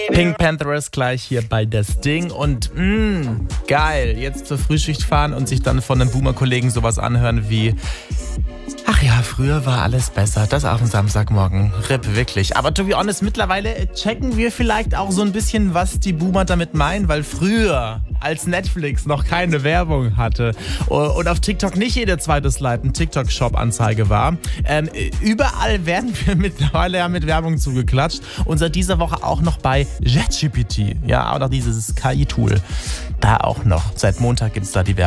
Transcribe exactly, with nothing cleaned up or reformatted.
Pink Panthers gleich hier bei Das Ding und mh, geil, jetzt zur Frühschicht fahren und sich dann von einem Boomer-Kollegen sowas anhören wie: Ach ja, früher war alles besser. Das auf dem Samstagmorgen. R I P, wirklich. Aber to be honest, mittlerweile checken wir vielleicht auch so ein bisschen, was die Boomer damit meinen, weil früher, als Netflix noch keine Werbung hatte und auf TikTok nicht jede zweite Slide ein TikTok-Shop-Anzeige war, ähm, überall werden wir mittlerweile ja mit Werbung zugeklatscht. Und seit dieser Woche auch noch bei ChatGPT. Ja, auch noch dieses K I-Tool. Da auch noch. Seit Montag gibt es da die Werbung.